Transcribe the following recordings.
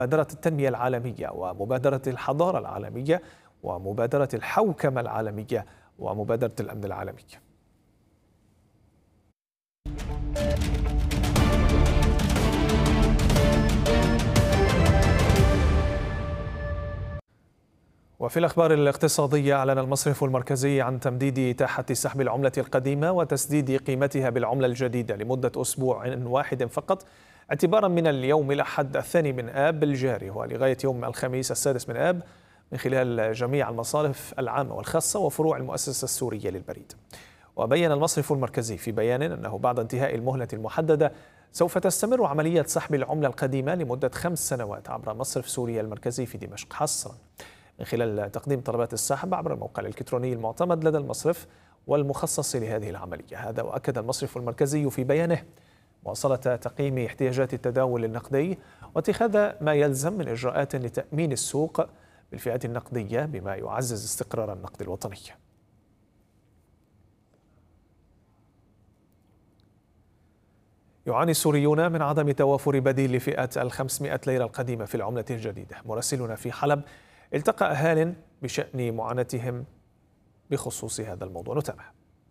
مبادرة التنمية العالمية ومبادرة الحضارة العالمية ومبادرة الحوكمة العالمية ومبادرة الأمن العالمي. وفي الأخبار الاقتصادية، أعلن المصرف المركزي عن تمديد إتاحة سحب العملة القديمة وتسديد قيمتها بالعملة الجديدة لمدة أسبوع واحد فقط، اعتبارا من اليوم الأحد 2 آب الجاري ولغاية يوم الخميس 6 آب، من خلال جميع المصارف العامة والخاصة وفروع المؤسسة السورية للبريد. وبين المصرف المركزي في بيان أنه بعد انتهاء المهلة المحددة سوف تستمر عملية سحب العملة القديمة لمدة 5 سنوات عبر مصرف سوريا المركزي في دمشق حصرا، من خلال تقديم طلبات السحب عبر الموقع الإلكتروني المعتمد لدى المصرف والمخصص لهذه العملية. هذا وأكد المصرف المركزي في بيانه مواصلة تقييم احتياجات التداول النقدي واتخاذ ما يلزم من إجراءات لتأمين السوق بالفئات النقدية بما يعزز استقرار النقد الوطني. يعاني السوريون من عدم توافر بديل لفئة 500 ليرة القديمة في العملة الجديدة. مراسلنا في حلب التقى أهال بشأن معاناتهم بخصوص هذا الموضوع، نتابع.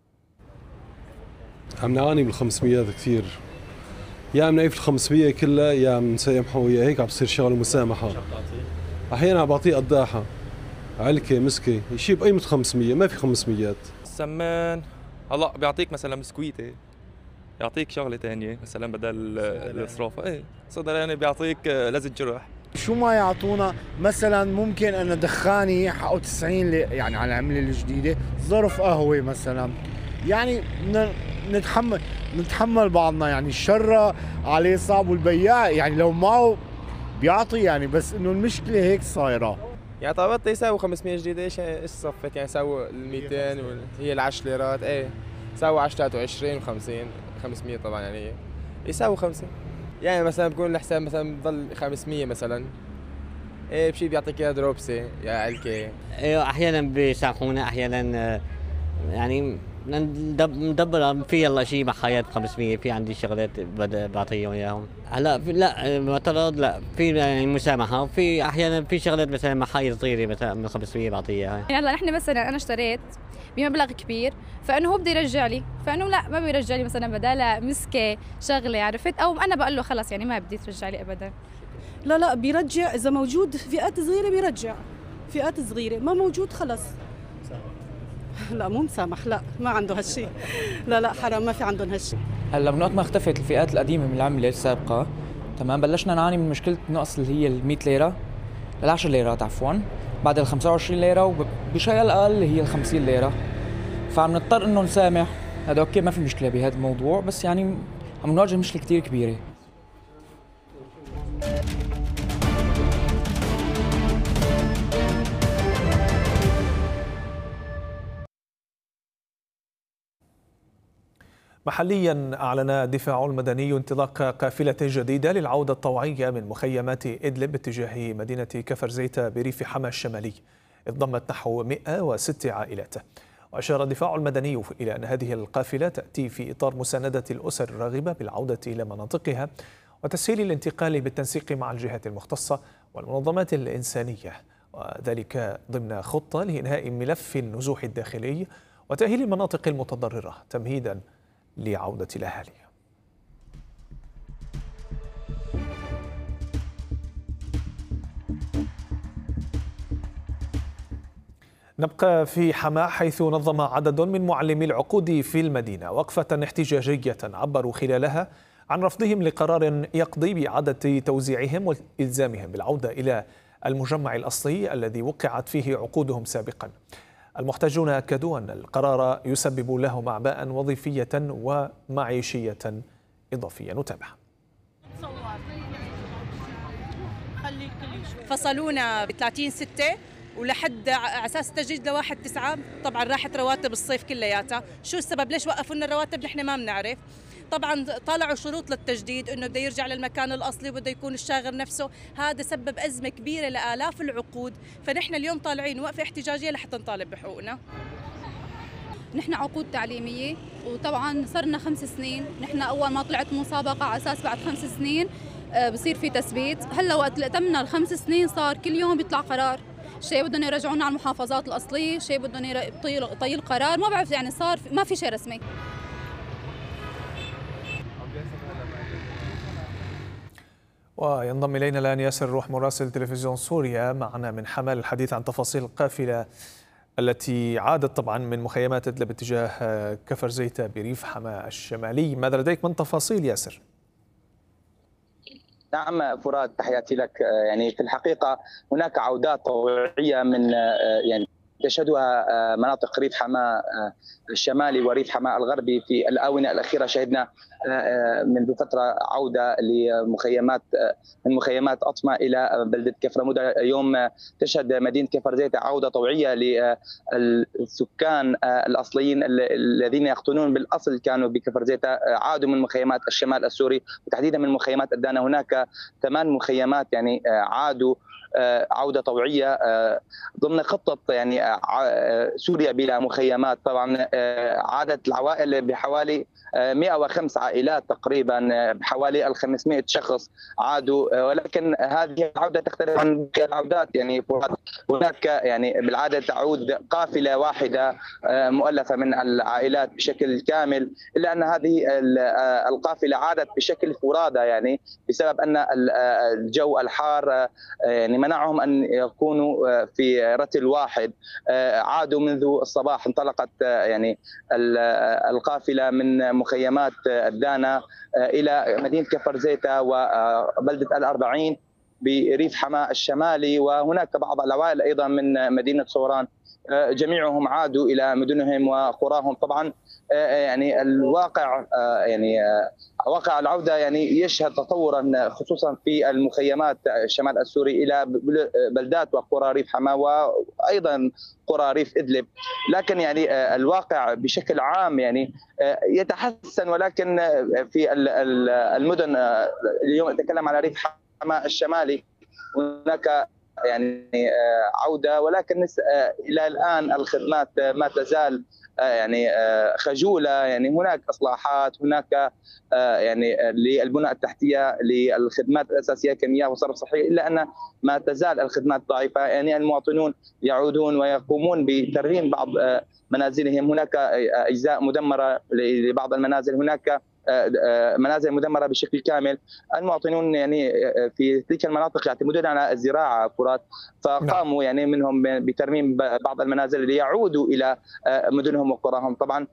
عم نعاني بال500 كثير، يا عم نعيف ال500 كلها يا عم نسامحه، ويا هيك عم بصير شغل مسامحة. أحيانا عم بعطيه قداحة علكة مسكة شيء بقيمة 500، ما في 500. السمان هلا بيعطيك مثلا بسكويتة، يعطيك شغلة ثانية مثلا بدل الصرافة، ايه صدراني بيعطيك لزج جرح. شو ما يعطونا مثلا، ممكن أن دخاني حقه 90 يعني على العملة الجديدة، ظرف قهوة مثلا، يعني نتحمل بعضنا، يعني الشر عليه صعب، والبياع يعني لو معه بيعطي يعني، بس انه المشكلة هيك صايرة. يعني طلبات يساوي 500 جديدة، ايش صفت يعني يساوي ال 200 هي ال10 ليرات، ايه يساوي 10 23 و50 500 طبعا يعني يساوي 50. يعني مثلا بكون الحساب مثلا بضل 500 مثلا، ايه بشي بيعطيك يا دروبسي يا علكة. ايوه احيانا بيسامحونا، احيانا يعني ندبر في يلا شيء مع حياة 500، في عندي شغلات بعطيهم اياهم. هلا لا معترض، لا في يعني مسامحه، وفي احيانا في شغلات مثلا مع حياة صغيره مثلا من 500 بعطيها اياها. يعني هلا نحن مثلا انا اشتريت بمبلغ كبير، فانه هو بده يرجع لي، فانه لا ما بيرجع لي مثلا بدالها مسكه شغله، عرفت؟ او انا بقول له خلص يعني ما بدي ترجع لي ابدا. لا بيرجع، اذا موجود فئات صغيره بيرجع، فئات صغيره ما موجود خلص. لا مو مسامح، لا ما عنده هالشيء، لا حرام ما في عندهم هالشيء. هلا من وقت ما اختفت الفئات القديمه من العمله السابقه، تمام، بلشنا نعاني من مشكله نقص اللي هي ال 100 ليره ال10 ليرات عفوا، بعد ال 25 ليره وبشيء اقل اللي هي ال 50 ليره، فعم نضطر انه نسامح. هذا اوكي ما في مشكله بهذا الموضوع، بس يعني عم نواجه مشكله كثير كبيره. محليا، أعلن الدفاع المدني انطلاق قافلة جديدة للعودة الطوعية من مخيمات إدلب باتجاه مدينة كفر زيتة بريف حما الشمالي، إذ ضمت نحو 106 عائلات. وأشار الدفاع المدني إلى أن هذه القافلة تأتي في إطار مساندة الأسر الراغبة بالعودة إلى مناطقها وتسهيل الانتقال بالتنسيق مع الجهات المختصة والمنظمات الإنسانية، وذلك ضمن خطة لإنهاء ملف النزوح الداخلي وتأهيل المناطق المتضررة تمهيدا لعودة الأهالي. نبقى في حماة، حيث نظم عدد من معلمي العقود في المدينة وقفة احتجاجية عبروا خلالها عن رفضهم لقرار يقضي بإعادة توزيعهم وإلزامهم بالعودة إلى المجمع الأصلي الذي وقعت فيه عقودهم سابقا. المحتجون أكدوا أن القرار يسبب لهم أعباء وظيفية ومعيشية إضافية، نتابع. فصلونا ب 30/6 ولحد على اساس التجديد ل1/9، طبعا راحت رواتب الصيف كلياتها. شو السبب؟ ليش وقفوا لنا الرواتب؟ نحن ما بنعرف. طبعا طلعوا شروط للتجديد انه بده يرجع للمكان الاصلي وبده يكون الشاغر نفسه، هذا سبب ازمه كبيره لالاف العقود، فنحن اليوم طالعين وقفه احتجاجيه لحتى نطالب بحقوقنا. نحن عقود تعليمية، وطبعا صرنا 5 سنين. نحن أول ما طلعت مسابقة على أساس بعد 5 سنين بصير في تثبيت. هلا وقت تمنا ال5 سنين صار كل يوم بيطلع قرار، شيء بدهم يرجعونا على المحافظات الأصلية، شيء بدهم يطيل قرار، ما بعرف يعني صار ما في شيء رسمي. وينضم إلينا الآن ياسر روح مراسل تلفزيون سوريا معنا من حما الحديث عن تفاصيل القافلة التي عادت طبعا من مخيمات إدلب باتجاه كفر زيتة بريف حما الشمالي. ماذا لديك من تفاصيل ياسر؟ نعم فراد، تحياتي لك. يعني في الحقيقة هناك عودات طوعية من يعني تشهدها مناطق ريف حماة الشمالي وريف حماة الغربي. في الآونة الأخيرة شهدنا منذ فترة عودة لمخيمات من مخيمات أطمة إلى بلدة كفر مدة. اليوم تشهد مدينة كفر زيتة عودة طوعية للسكان الأصليين الذين يقطنون بالأصل كانوا بكفر زيتة، عادوا من مخيمات الشمال السوري وتحديدا من مخيمات الدانا. هناك 8 مخيمات يعني عادوا عودة طوعية ضمن خطة يعني سوريا بلا مخيمات. طبعا عادت العوائل بحوالي 105 عائلات تقريبا، بحوالي 500 شخص عادوا، ولكن هذه العودة تختلف عن باقي العودات. يعني هناك يعني بالعادة تعود قافلة واحدة مؤلفة من العائلات بشكل كامل، إلا أن هذه القافلة عادت بشكل فرادى، يعني بسبب أن الجو الحار يعني منعهم أن يكونوا في رتل واحد. عادوا منذ الصباح، انطلقت يعني القافلة من مخيمات الدانا إلى مدينة كفر زيتة وبلدة ال40 بريف حماة الشمالي، وهناك بعض العوائل أيضا من مدينة صوران. جميعهم عادوا إلى مدنهم وقراهم. طبعا يعني الواقع يعني واقع العودة يعني يشهد تطورا خصوصا في المخيمات الشمال السوري إلى بلدات وقرى ريف حماة وأيضا قرى ريف إدلب، لكن يعني الواقع بشكل عام يعني يتحسن. ولكن في المدن اليوم أتكلم على ريف حماة الشمالي هناك يعني عودة، ولكن إلى الآن الخدمات ما تزال يعني خجولة. يعني هناك إصلاحات، هناك يعني للبنى التحتية للخدمات الأساسية كمياه وصرف صحي، إلا أن ما تزال الخدمات ضعيفة. يعني المواطنون يعودون ويقومون بترميم بعض منازلهم، هناك أجزاء مدمرة لبعض المنازل، هناك منازل مدمرة بشكل كامل. المواطنون يعني في تلك المناطق يعتمدون على الزراعة فرات، فقاموا يعني منهم بترميم بعض المنازل ليعودوا إلى مدنهم وقراهم. طبعا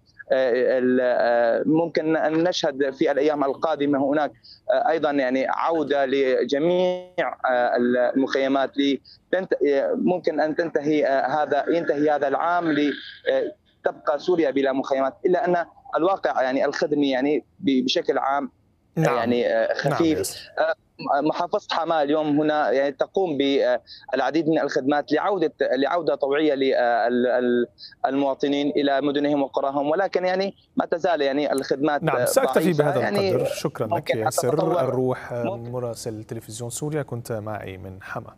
ممكن أن نشهد في الأيام القادمة هناك أيضا يعني عودة لجميع المخيمات، ممكن أن ينتهي هذا العام لتبقى سوريا بلا مخيمات، إلا أن الواقع يعني الخدمي يعني بشكل عام يعني خفيف. محافظة حماة اليوم هنا يعني تقوم بالعديد من الخدمات لعودة طوعية للمواطنين إلى مدنهم وقراهم، ولكن يعني ما تزال يعني الخدمات نعم. سأكتفي بهذا يعني القدر. شكرا لك ياسر الروح مراسل تلفزيون سوريا، كنت معي من حما.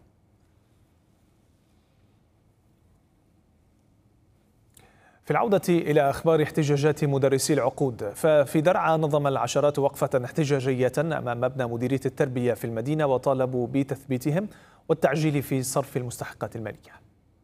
في العودة إلى أخبار احتجاجات مدرسي العقود، ففي درعا نظم العشرات وقفة احتجاجية أمام مبنى مديرية التربية في المدينة وطالبوا بتثبيتهم والتعجيل في صرف المستحقات المالية.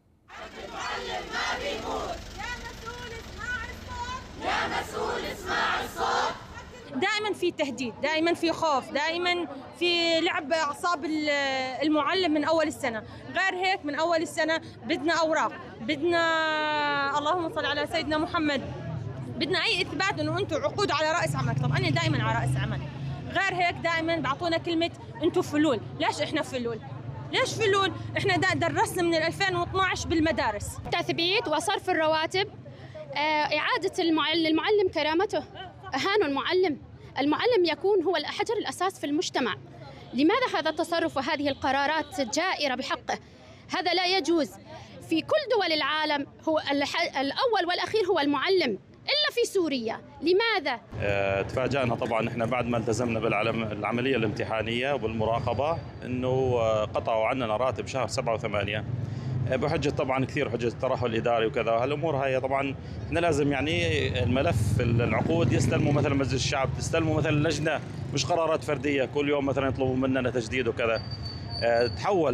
دائما في تهديد، دائما في خوف، دائما في لعب اعصاب المعلم من اول السنه. غير هيك من اول السنه بدنا اوراق، بدنا اللهم صل على سيدنا محمد، بدنا اي اثبات انه انتم عقود على راس عمل. طب انا دائما على راس عمل. غير هيك دائما بعطونا كلمه انتم فلول. ليش احنا فلول؟ ليش فلول؟ احنا درسنا من 2012 بالمدارس. تثبيت وصرف الرواتب، اعاده المعلم كرامته. أهانوا المعلم يكون هو الحجر الأساس في المجتمع. لماذا هذا التصرف وهذه القرارات الجائرة بحقه؟ هذا لا يجوز. في كل دول العالم هو الأول والأخير هو المعلم، إلا في سوريا. لماذا؟ تفاجأنا طبعا احنا بعد ما التزمنا بالعملية الامتحانية والمراقبة انه قطعوا عننا راتب شهر 7 و8. بحجه طبعا كثير حجه الترهل الاداري وكذا. هالامور هاي طبعا احنا لازم يعني الملف العقود يستلموا مثلا مجلس الشعب، تستلموا مثلا لجنه، مش قرارات فرديه كل يوم مثلا يطلبوا مننا تجديد وكذا. تحول